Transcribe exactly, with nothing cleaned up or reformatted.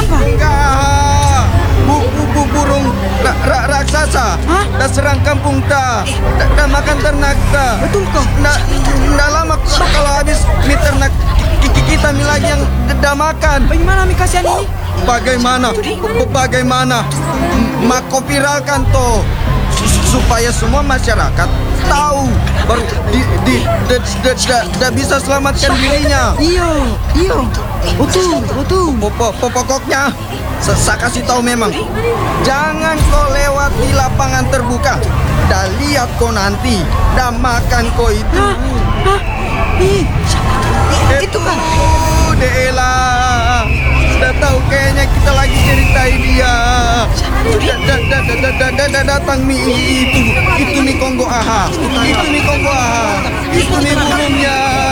Apa? Enggak. Bu, bu, bu, burung ra, ra, raksasa. Hah? Dah serang kampung ta. Dah, dah makan ternak ta. Betul kok. Nggak, nggak lama kok kalau habis mie ternak ki- ki- kita mie lagi yang dah makan. Bagaimana Mi kasihan ini? Bagaimana? B- Bagaimana? M- Mako viralkan toh Su- supaya semua masyarakat tahu baru di di da, da, da, da bisa selamatkan dirinya. Iyo, iyo. Betul, betul. Pokok pokoknya sa- saya kasih tahu memang jangan kau lewat di lapangan terbuka. Dah lihat kau nanti, dah makan kau itu. Hah? Hah? Ih, itu kan. Oh, Dela. Sudah tahu kayaknya kita lagi ceritain dia. Da- da- da- da- da- da- da- da- Datang mi itu, itu mi Kongo aha, itu mi Kongo aha, itu mi burungnya.